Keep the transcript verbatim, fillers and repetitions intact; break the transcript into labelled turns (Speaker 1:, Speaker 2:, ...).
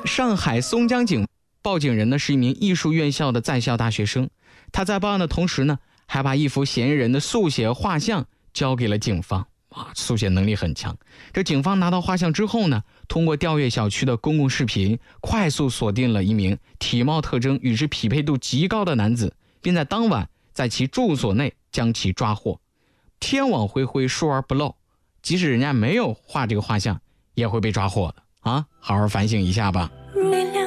Speaker 1: 上海松江警报警人呢是一名艺术院校的在校大学生，他在报案的同时呢，还把一幅嫌疑人的速写画像交给了警方。啊，速写能力很强。这警方拿到画像之后呢，通过调阅小区的公共视频，快速锁定了一名体貌特征与之匹配度极高的男子，并在当晚在其住所内将其抓获。天网恢恢，疏而不漏，即使人家没有画这个画像，也会被抓获的啊！好好反省一下吧。